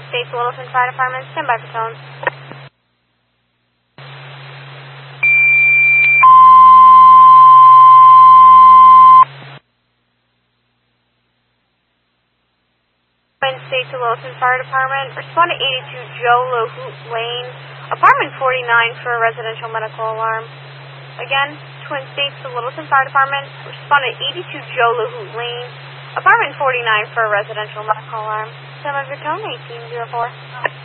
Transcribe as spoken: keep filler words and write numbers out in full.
States Littleton Fire Department, stand by for tone. Twin States Littleton Fire Department, respond to eighty-two Joe LaHoot Lane, apartment forty-nine for a residential medical alarm. Again, Twin States Littleton Fire Department, respond to eighty-two Joe LaHoot Lane, apartment forty-nine for a residential medical alarm. Stand by for tone, eighteen oh four.